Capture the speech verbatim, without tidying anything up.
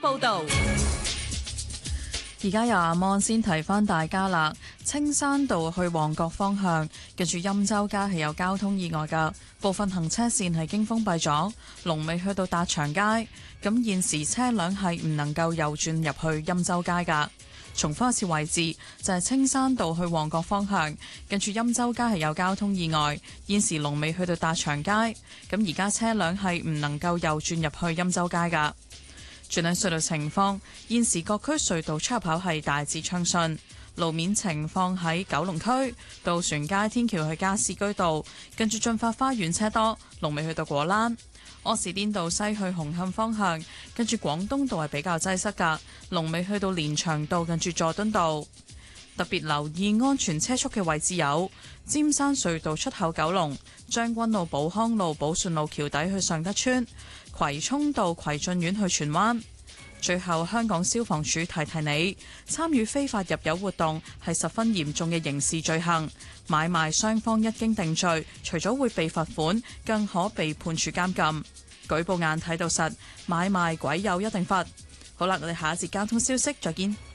報道。 而家由阿芒先提翻大家啦，青山道去旺角方向，近住欽州街係有交通意外㗎，部分行車線係經封閉咗，龍尾去到達祥街。咁現時車輛係唔能夠右轉入去欽州街㗎。重複一次位置就係青山道去旺角方向，近住欽州街係有交通意外，現時龍尾去到達祥街。咁而家車輛係唔能夠右轉入去欽州街㗎。轉睇隧道情況，現時各區隧道出入口係大致暢順。路面情況喺九龍區渡船街天橋去加士居道，跟住進發花園車多，龍尾去到果欄。柯士甸道西去紅磡方向，跟住廣東道係比較擠塞㗎，龍尾去到連翔道，跟住佐敦道。特別留意安全車速嘅位置有尖山隧道出口九龍、將軍路寶康路寶順路橋底去尚德村、葵涌道葵俊苑去荃灣。最後，香港消防處提提你，參與非法入油活動係十分嚴重嘅刑事罪行，買賣雙方一經定罪，除咗會被罰款，更可被判處監禁。舉報眼睇到實，買賣鬼有一定罰。好啦，我哋下一節交通消息再見。